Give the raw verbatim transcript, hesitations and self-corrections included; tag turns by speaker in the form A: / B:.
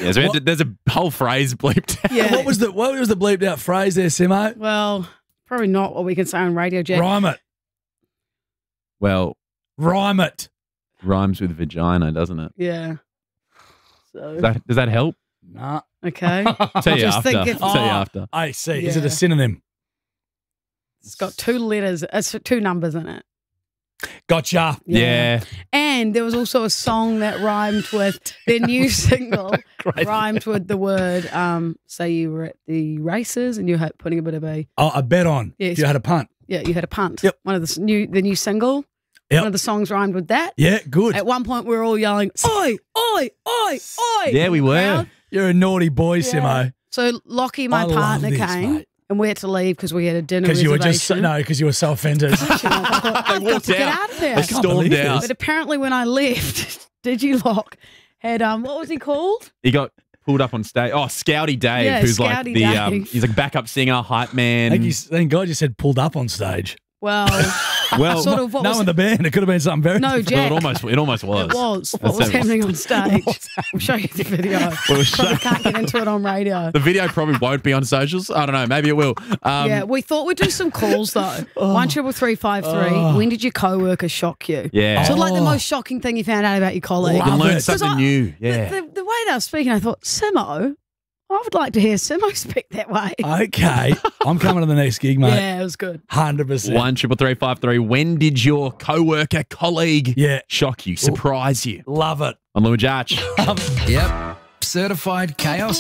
A: Yeah, so we had to- there's a whole phrase bleeped out.
B: Yeah.
C: What was the what was the bleeped out phrase there, Simo?
B: Well, probably not what we can say on radio, Jack.
C: Rhyme it.
A: Well,
C: Rhyme it.
A: rhymes with vagina, doesn't it?
B: Yeah. So,
A: Does that, does that help?
C: Nah.
B: okay.
A: Tell you
B: Just
A: after.
B: think if-
A: Tell you
C: Oh,
A: after.
C: I see. Is it
B: Yeah.
C: a synonym?
B: It's got two letters, it's two numbers in it.
C: Gotcha.
A: Yeah.
B: And there was also a song that rhymed with their new single,
C: Great.
B: rhymed with the word, um, say you were at the races and you had putting a bit of a,
C: Oh, I bet on.
B: Yes.
C: You had a punt.
B: yeah, you had a punt.
C: Yep.
B: One of the s- new, the new single,
C: Yep.
B: one of the songs rhymed with that.
C: Yeah, good.
B: At one point we were all yelling, oi, oi, oi, oi.
A: Yeah, we
B: in the
A: were.
B: crowd.
C: You're a naughty boy, Simo.
B: So Lockie, my
C: I love
B: partner,
C: this,
B: came
C: mate.
B: and we had to leave because we had a dinner
C: Because you were
B: reservation.
C: just no, because you were so offended.
B: I thought, I've got
A: walked
B: to get
A: out.
B: out of there.
A: They
C: can't
A: stormed
C: believe
A: out.
C: this.
B: But apparently when I left, Digilock had, um, what was he called?
A: He got pulled up on stage. Oh, Scouty Dave,
B: Yeah,
A: who's like
B: Scouty
A: the um,
B: Dave.
A: he's like backup singer, hype man.
C: Thank you. Thank God you said pulled up on stage.
B: Well,
A: Well,
B: sort of what
C: no,
B: was
C: in the band, it could have been something very
B: No,
C: different.
B: Jack.
A: well, it almost it almost was.
B: It was. What
A: That's
B: was
A: it.
B: happening on stage? We'll show you the video.
A: We'll
B: Probably
A: show-
B: can't get into it on radio.
A: The video probably won't be on socials. I don't know. Maybe it will. Um,
B: Yeah, we thought we'd do some calls though. One triple three five three. When did your co-worker shock you?
A: Yeah.
B: So like the
C: Oh.
B: most shocking thing you found out about your colleague.
A: You can
C: Love
A: learn
C: it.
A: something
B: 'Cause I-
A: new. Yeah.
B: The, the, the way they were speaking, I thought, Simo, I would like to hear Simo speak that way.
C: Okay, I'm coming to the next gig, mate.
B: Yeah, it was good.
C: Hundred percent.
A: One triple three five three. When did your co-worker, colleague,
C: Yeah.
A: shock you, surprise you?
C: Love it.
A: I'm Lou Jarch.
D: Yep. Certified chaos